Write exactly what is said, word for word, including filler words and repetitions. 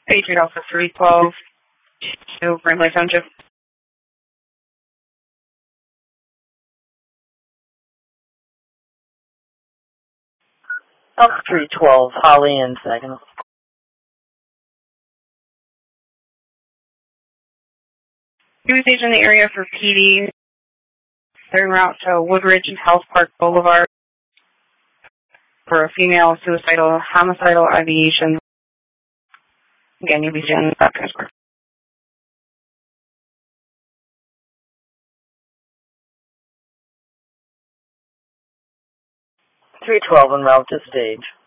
Patriot Alpha three twelve to Grand Lake Township. Alpha three twelve, Holly and Saginaw. He was in the area for P D. They're en route to Woodridge and Health Park Boulevard for a female suicidal homicidal ideation. Again, you'll be doing that transport. three twelve en route to stage.